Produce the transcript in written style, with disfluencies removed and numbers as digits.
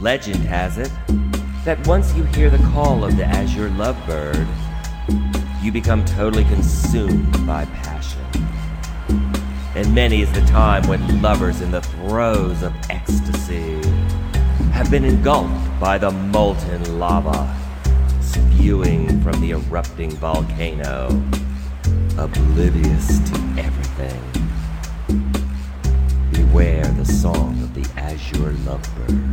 Legend has it that once you hear the call of the azure lovebird, you become totally consumed by passion. And many is the time when lovers in the throes of ecstasy have been engulfed by the molten lava spewing from the erupting volcano, oblivious to everything. Beware the song of the azure lovebird.